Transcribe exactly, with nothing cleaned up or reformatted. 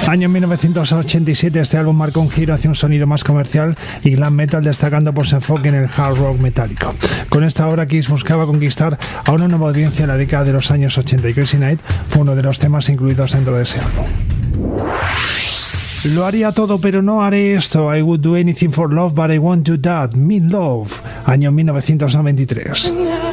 Año mil novecientos ochenta y siete, este álbum marcó un giro hacia un sonido más comercial y glam metal, destacando por su enfoque en el hard rock metálico. Con esta obra, Kiss buscaba conquistar a una nueva audiencia en la década de los años ochenta y Crazy Night fue uno de los temas incluidos dentro de ese álbum. Lo haría todo, pero no haré esto. I would do anything for love, but I won't do that. Meat Loaf, año mil novecientos noventa y tres.